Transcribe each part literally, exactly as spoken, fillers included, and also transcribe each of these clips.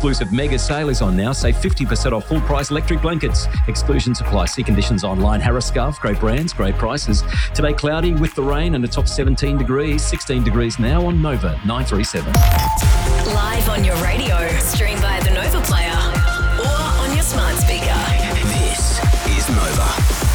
exclusive mega sale is on now. Save fifty percent off full price electric blankets. Exclusions apply. See conditions online. Harris Scarf, great brands, great prices. Today cloudy with the rain and a top seventeen degrees. sixteen degrees now on Nova nine three seven. Live on your radio, stream via the Nova player or on your smart speaker. This is Nova.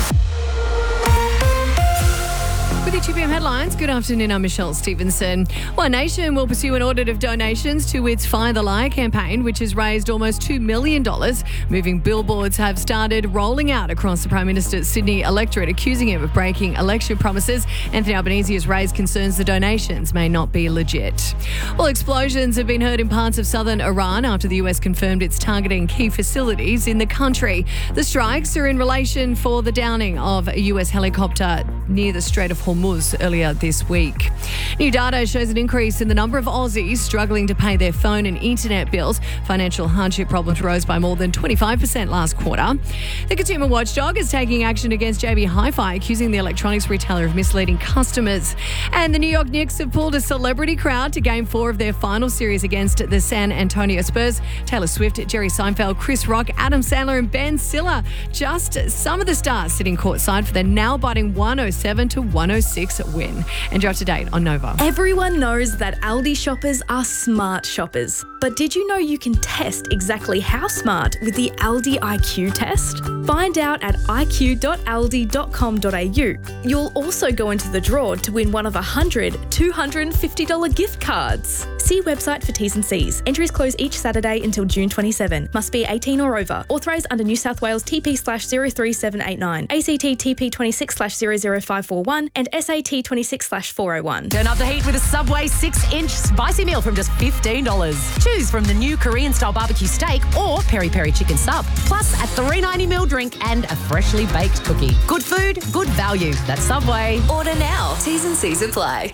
With your two p m headlines, good afternoon, I'm Michelle Stevenson. One Nation will pursue an audit of donations to its Fire the Lie campaign, which has raised almost two million dollars. Moving billboards have started rolling out across the Prime Minister's Sydney electorate, accusing him of breaking election promises. Anthony Albanese has raised concerns the donations may not be legit. Well, explosions have been heard in parts of southern Iran after the U S confirmed it's targeting key facilities in the country. The strikes are in relation for the downing of a U S helicopter near the Strait of Hormuz earlier this week. New data shows an increase in the number of Aussies struggling to pay their phone and internet bills. Financial hardship problems rose by more than twenty-five percent last quarter. The Consumer Watchdog is taking action against J B Hi-Fi, accusing the electronics retailer of misleading customers. And the New York Knicks have pulled a celebrity crowd to game four of their final series against the San Antonio Spurs. Taylor Swift, Jerry Seinfeld, Chris Rock, Adam Sandler and Ben Stiller. Just some of the stars sitting courtside for their nail-biting one oh seven to one oh six win. And you're up to date on Nova. Everyone knows that Aldi shoppers are smart shoppers. But did you know you can test exactly how smart with the Aldi I Q test? Find out at i q dot aldi dot com dot a u. You'll also go into the draw to win one of one hundred two hundred fifty dollars gift cards. See website for T's and C's. Entries close each Saturday until June twenty-seventh. Must be eighteen or over. Authorised under New South Wales T P slash zero three seven eight nine, A C T T P twenty-six slash zero zero five four one and S A T twenty-six slash four oh one. Turn up the heat with a Subway six-inch spicy meal from just fifteen dollars. Choose from the new Korean-style barbecue steak or peri-peri chicken sub. Plus a three ninety ml drink and a freshly baked cookie. Good food, good value. That's Subway. Order now. T's and C's apply.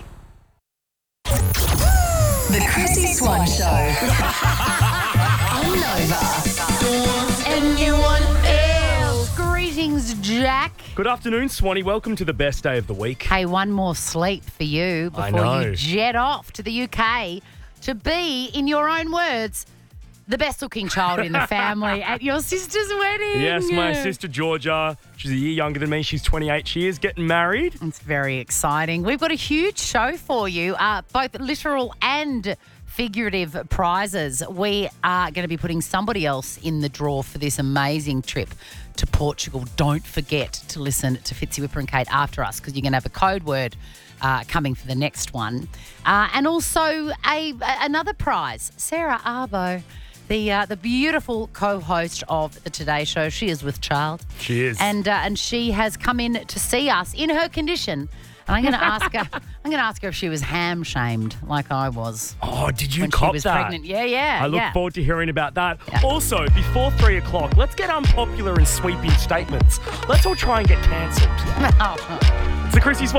The Chrissy Swan Show. On Nova. Anyone else? Greetings, Jack. Good afternoon, Swanee. Welcome to the best day of the week. Hey, one more sleep for you I before know. you jet off to the U K to be, in your own words, the best looking child in the family at your sister's wedding. Yes, my sister Georgia. She's a year younger than me. She's twenty-eight. She is getting married. It's very exciting. We've got a huge show for you, uh, both literal and figurative prizes. We are going to be putting somebody else in the draw for this amazing trip to Portugal. Don't forget to listen to Fitzy, Whipper and Kate after us, because you're going to have a code word uh, coming for the next one. Uh, and also a, a another prize, Sarah Arbo. The uh, the beautiful co-host of the Today Show. She is with child. She is. And uh, and she has come in to see us in her condition. And I'm going to ask her. I'm going to ask her if she was ham shamed like I was. Oh, did you when cop she was that? pregnant? Yeah, yeah. I look yeah. forward to hearing about that. Yeah. Also, before three o'clock, let's get unpopular and sweeping statements. Let's all try and get cancelled. It's the Chrissy Swan